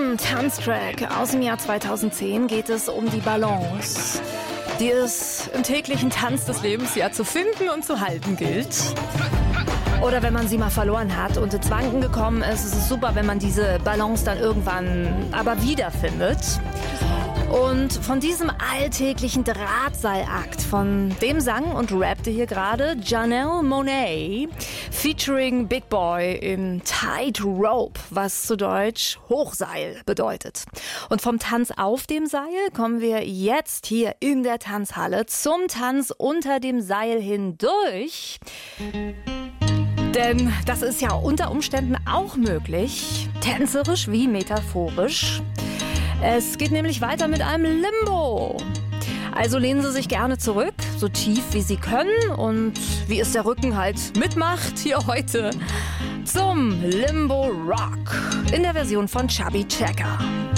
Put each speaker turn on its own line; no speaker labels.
diesem Tanztrack aus dem Jahr 2010 geht es um die Balance, die es im täglichen Tanz des Lebens ja zu finden und zu halten gilt. Oder wenn man sie mal verloren hat und ins Wanken gekommen ist, ist es super, wenn man diese Balance dann irgendwann aber wiederfindet. Und von diesem alltäglichen Drahtseilakt, von dem sang und rappte hier gerade Janelle Monáe featuring Big Boi in Tight Rope, was zu Deutsch Hochseil bedeutet. Und vom Tanz auf dem Seil kommen wir jetzt hier in der Tanzhalle zum Tanz unter dem Seil hindurch. Denn das ist ja unter Umständen auch möglich, tänzerisch wie metaphorisch. Es geht nämlich weiter mit einem Limbo. Also lehnen Sie sich gerne zurück, so tief wie Sie können und wie es der Rücken halt mitmacht, hier heute zum Limbo Rock in der Version von Chubby Checker.